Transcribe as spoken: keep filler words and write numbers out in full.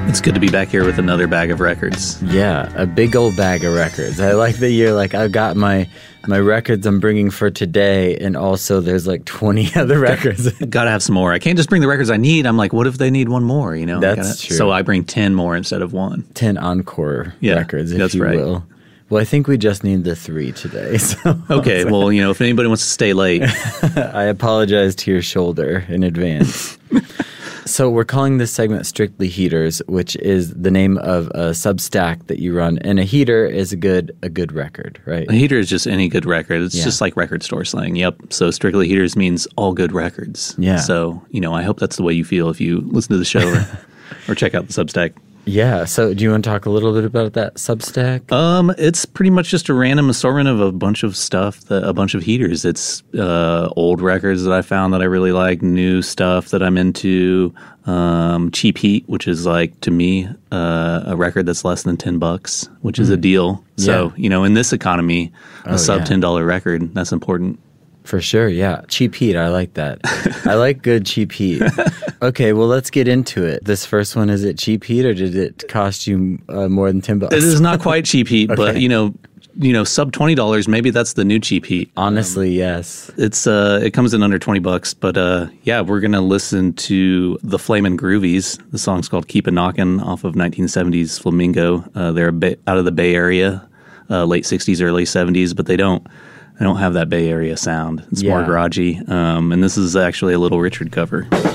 It's good to be back here with another bag of records. Yeah, a big old bag of records. I like that you're like, I've got my my records I'm bringing for today, and also there's like twenty other records. Gotta have some more. I can't just bring the records I need. I'm like, what if they need one more, you know? That's Gotta, true. So I bring ten more instead of one. ten encore Yeah, records, if that's you right. will. Well, I think we just need the three today. So Okay, well, you know, if anybody wants to stay late. I apologize to your shoulder in advance. So we're calling this segment Strictly Heaters, which is the name of a Substack that you run. And a heater is a good a good record, right? A heater is just any good record. It's Yeah. just like record store slang. Yep. So Strictly Heaters means all good records. Yeah. So, you know, I hope that's the way you feel if you listen to the show or, or check out the Substack. Yeah. So do you want to talk a little bit about that Substack? Um, it's pretty much just a random assortment of a bunch of stuff, that, a bunch of heaters. It's uh, old records that I found that I really like, new stuff that I'm into, um, cheap heat, which is like, to me, uh, a record that's less than ten bucks, which is a deal. So, Yeah. you know, in this economy, a Oh, sub yeah. ten dollar record, that's important. For sure, yeah. Cheap heat, I like that. I like good cheap heat. Okay, well, let's get into it. This first one, is it cheap heat, or did it cost you uh, more than ten bucks? It is not quite cheap heat, but, Okay. you know, you know, sub twenty dollars, maybe that's the new cheap heat. Honestly, yes. It's uh, it comes in under twenty bucks, but uh, yeah, we're gonna listen to the Flamin' Groovies. The song's called "Keep It Knockin'" off of nineteen seventies Flamingo. Uh, they're a bit out of the Bay Area, uh, late sixties, early seventies, but they don't they don't have that Bay Area sound. It's more Yeah. garagey, um, and this is actually a Little Richard cover.